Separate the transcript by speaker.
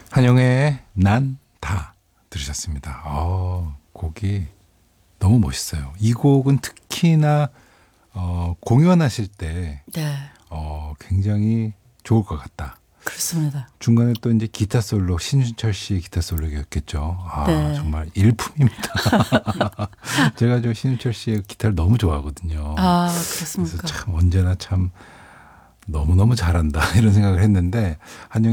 Speaker 1: 한영의 난 다 들으셨습니다. 곡이 너무 멋있어요. 이 곡은 특히나 공연하실 때
Speaker 2: 네.
Speaker 1: 굉장히 좋을 것 같다.
Speaker 2: 그렇습니다.
Speaker 1: 중간에 또 이제 기타 솔로, 신윤철 씨의 기타 솔로였겠죠.
Speaker 2: 네.
Speaker 1: 정말 일품입니다. 제가 저 신윤철 씨의 기타를 너무 좋아하거든요.
Speaker 2: 그렇습니까?
Speaker 1: 그래서 참 언제나 참 너무너무 잘한다 이런 생각을 했는데 한영